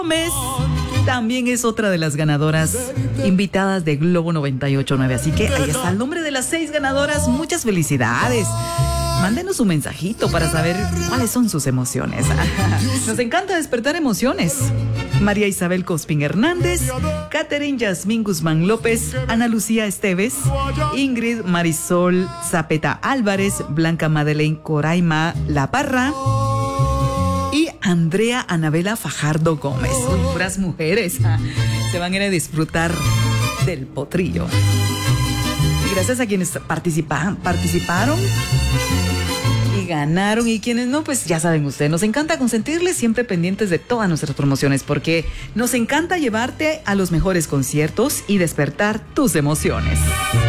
Gómez también es otra de las ganadoras invitadas de Globo 98.9. Así que ahí está el nombre de las 6 ganadoras. Muchas felicidades. Mándenos un mensajito para saber cuáles son sus emociones. Nos encanta despertar emociones. María Isabel Cospin Hernández, Catherine Yasmín Guzmán López, Ana Lucía Esteves, Ingrid Marisol Zapeta Álvarez, Blanca Madeleine Coraima La Parra y Andrea Anabela Fajardo Gómez. Puras mujeres. Se van a ir a disfrutar del potrillo. Y gracias a quienes participaron y ganaron, y quienes no, pues ya saben ustedes, nos encanta consentirles, siempre pendientes de todas nuestras promociones, porque nos encanta llevarte a los mejores conciertos y despertar tus emociones.